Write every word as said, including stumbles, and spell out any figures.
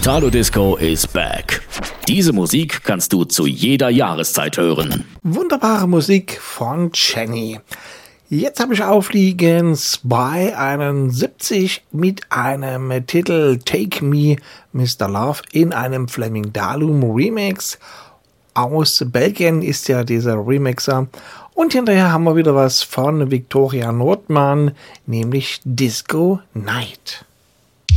Italo Disco is back. Diese Musik kannst du zu jeder Jahreszeit hören. Wunderbare Musik von Jenny. Jetzt habe ich aufliegen Spy einundsiebzig mit einem Titel Take Me Mister Love in einem Flaming Dalum Remix. Aus Belgien ist ja dieser Remixer. Und hinterher haben wir wieder was von Victoria Nordmann, nämlich Disco Night.